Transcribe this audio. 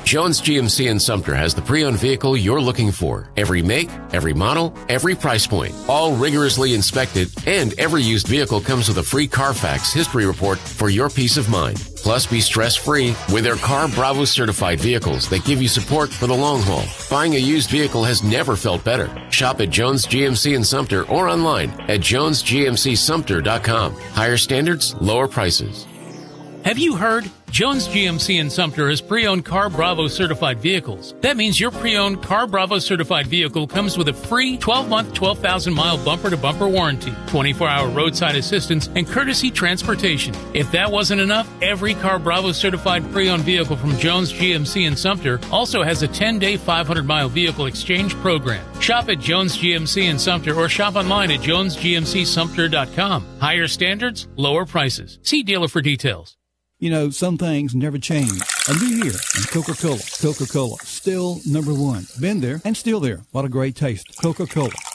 Jones GMC in Sumter has the pre-owned vehicle you're looking for. Every make, every model, every price point. All rigorously inspected, and every used vehicle comes with a free Carfax history report for your peace of mind. Plus, be stress-free with their Car Bravo certified vehicles that give you support for the long haul. Buying a used vehicle has never felt better. Shop at Jones GMC in Sumter or online at jonesgmcsumter.com. Higher standards, lower prices. Have you heard? Jones GMC in Sumter has pre-owned Car Bravo certified vehicles. That means your pre-owned Car Bravo certified vehicle comes with a free 12-month, 12,000-mile bumper-to-bumper warranty, 24-hour roadside assistance, and courtesy transportation. If that wasn't enough, every Car Bravo certified pre-owned vehicle from Jones GMC in Sumter also has a 10-day, 500-mile vehicle exchange program. Shop at Jones GMC in Sumter or shop online at jonesgmcsumter.com. Higher standards, lower prices. See dealer for details. You know, some things never change. A new year and Coca-Cola. Coca-Cola, still number one. Been there and still there. What a great taste. Coca-Cola,